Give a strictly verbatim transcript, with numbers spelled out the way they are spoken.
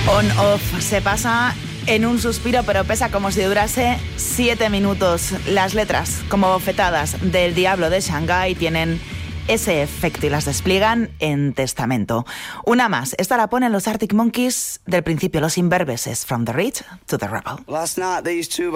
On-off se pasa en un suspiro, pero pesa como si durase siete minutos. Las letras, como bofetadas del Diablo de Shanghái, tienen ese efecto y las despliegan en Testamento. Una más, esta la ponen los Arctic Monkeys del principio, los imberbeses, From the Rich to the Rebel. Last night these two